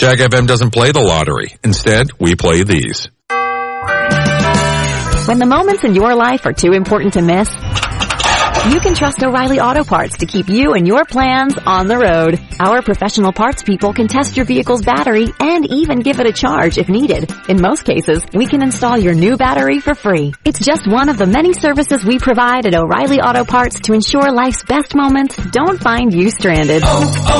Jag FM doesn't play the lottery. Instead, we play these. When the moments in your life are too important to miss, you can trust O'Reilly Auto Parts to keep you and your plans on the road. Our professional parts people can test your vehicle's battery and even give it a charge if needed. In most cases, we can install your new battery for free. It's just one of the many services we provide at O'Reilly Auto Parts to ensure life's best moments don't find you stranded.